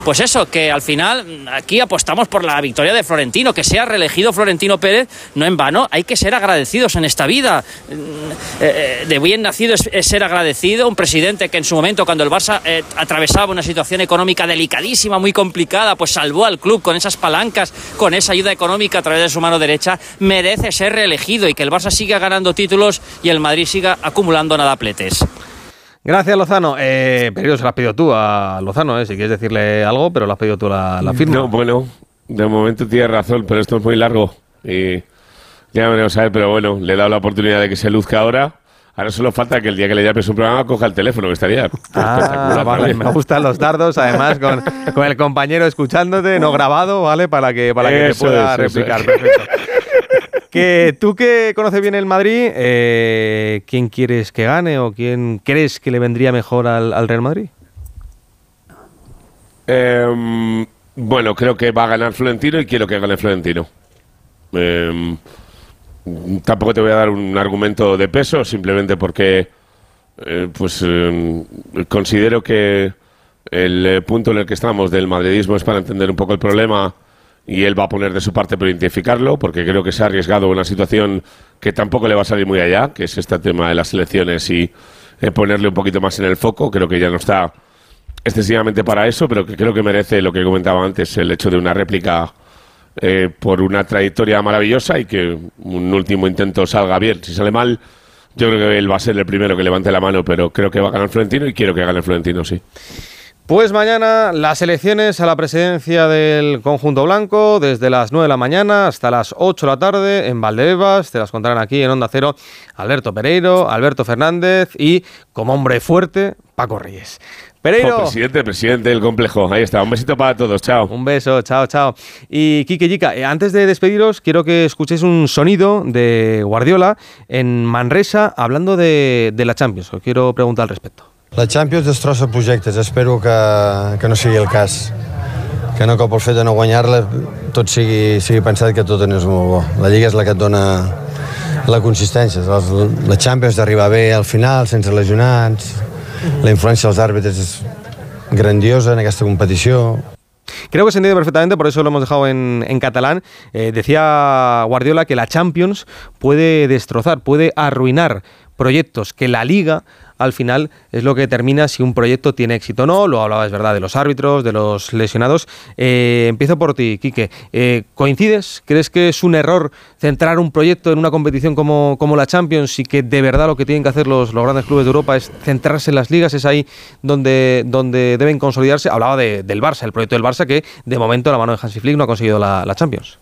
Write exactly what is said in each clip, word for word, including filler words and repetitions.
Pues eso, que al final aquí apostamos por la victoria de Florentino, que sea reelegido Florentino Pérez, no en vano, hay que ser agradecidos en esta vida. Eh, de bien nacido es, es ser agradecido, un presidente que en su momento, cuando el Barça eh, atravesaba una situación económica delicadísima, muy complicada, pues salvó al club con esas palancas, con esa ayuda económica a través de su mano derecha, merece ser reelegido y que el Barça siga ganando títulos y el Madrid siga acumulando nadapletes. Gracias, Lozano. Eh, Pereiro, se lo has pedido tú a Lozano, eh, si quieres decirle algo, pero lo has pedido tú la, la firma. No, bueno, de momento tienes razón, pero esto es muy largo y ya veremos a ver, pero bueno, le he dado la oportunidad de que se luzca ahora. Ahora solo falta que el día que le llames un programa coja el teléfono, que estaría ah, vale, me gustan los dardos, además con, con el compañero escuchándote, no grabado, ¿vale? Para que, para que te pueda es, replicar, perfecto. Que tú que conoces bien el Madrid, eh, ¿quién quieres que gane o quién crees que le vendría mejor al, al Real Madrid? Eh, bueno, creo que va a ganar Florentino y quiero que gane Florentino. Eh, tampoco te voy a dar un argumento de peso, simplemente porque eh, pues eh, considero que el punto en el que estamos del madridismo es para entender un poco el problema. Y él va a poner de su parte por identificarlo, porque creo que se ha arriesgado una situación que tampoco le va a salir muy allá, que es este tema de las elecciones y eh, ponerle un poquito más en el foco. Creo que ya no está excesivamente para eso, pero que creo que merece lo que comentaba antes, el hecho de una réplica eh, por una trayectoria maravillosa y que un último intento salga bien. Si sale mal, yo creo que él va a ser el primero que levante la mano, pero creo que va a ganar Florentino y quiero que gane Florentino, sí. Pues mañana las elecciones a la presidencia del conjunto blanco, desde las nueve de la mañana hasta las ocho de la tarde en Valdebebas. Te las contarán aquí en Onda Cero Alberto Pereiro, Alberto Fernández y, como hombre fuerte, Paco Reyes. Pereiro. Oh, presidente, presidente del complejo. Ahí está. Un besito para todos. Chao. Un beso. Chao, chao. Y Quique Yica, eh, antes de despediros, quiero que escuchéis un sonido de Guardiola en Manresa hablando de, de la Champions. Os quiero preguntar al respecto. La Champions destrossa projectes, espero que, que no sigui el cas, que no cop el fet de no guanyar-la tot sigui, sigui pensat que tot és molt bo. La Lliga és la que et dona la consistència, la Champions d'arribar bé al final, sense lesionats, la influència dels àrbitres és grandiosa en aquesta competició. Creo que se entiende perfectamente, por eso lo hemos dejado en, en catalán. Eh, decía Guardiola que la Champions puede destrozar, puede arruinar proyectos, que la Liga al final es lo que determina si un proyecto tiene éxito o no. Lo hablaba, es verdad, de los árbitros, de los lesionados. Eh, empiezo por ti, Quique. Eh, ¿Coincides? ¿Crees que es un error centrar un proyecto en una competición como, como la Champions y que de verdad lo que tienen que hacer los, los grandes clubes de Europa es centrarse en las ligas? Es ahí donde, donde deben consolidarse. Hablaba de, del Barça, el proyecto del Barça, que de momento la mano de Hansi Flick no ha conseguido la, la Champions.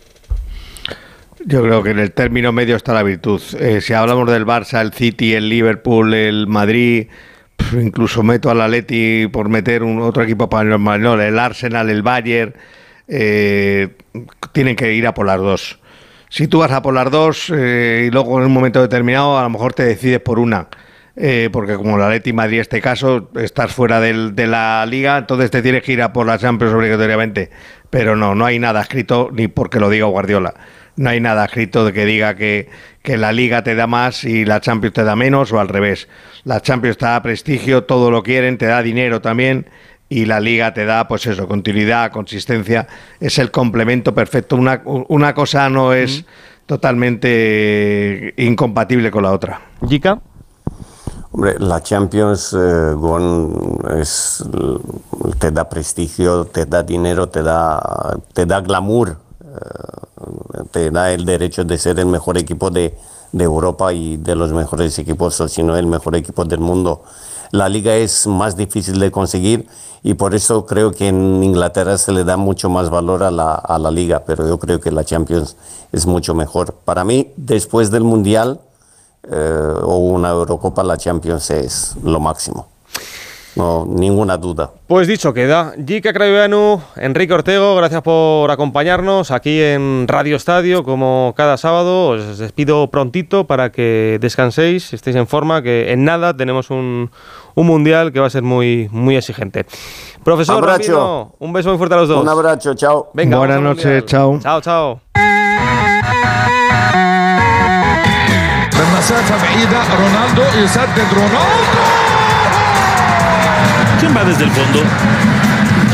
Yo creo que en el término medio está la virtud. Eh, si hablamos del Barça, el City, el Liverpool, el Madrid, incluso meto al Atleti por meter un otro equipo español, el Arsenal, el Bayern, eh, tienen que ir a por las dos. Si tú vas a por las dos eh, y luego en un momento determinado a lo mejor te decides por una, eh, porque como el Atleti Madrid en este caso estás fuera del, de la Liga, entonces te tienes que ir a por la Champions obligatoriamente. Pero no, no hay nada escrito, ni porque lo diga Guardiola. No hay nada escrito de que diga que, que la Liga te da más y la Champions te da menos, o al revés. La Champions te da prestigio, todo lo quieren, te da dinero también, y la Liga te da, pues eso, continuidad, consistencia. Es el complemento perfecto. Una, una cosa no es mm. totalmente incompatible con la otra. ¿Yica? Hombre, la Champions eh, Gon, es, te da prestigio, te da dinero, te da, te da glamour. Te da el derecho de ser el mejor equipo de, de Europa y de los mejores equipos, o si no el mejor equipo del mundo. La Liga es más difícil de conseguir y por eso creo que en Inglaterra se le da mucho más valor a la, a la Liga, pero yo creo que la Champions es mucho mejor. Para mí, después del Mundial eh, o una Eurocopa, la Champions es lo máximo. No, ninguna duda. Pues dicho queda. Yica Crayoveanu, Enrique Ortego, gracias por acompañarnos aquí en Radio Estadio, como cada sábado. Os despido prontito para que descanséis, estéis en forma, que en nada tenemos un, un mundial que va a ser muy, muy exigente. Profesor Ramiro, un beso muy fuerte a los dos. Un abrazo, chao. Venga, buenas noches, chao. Chao, chao. ¿Quién va desde el fondo?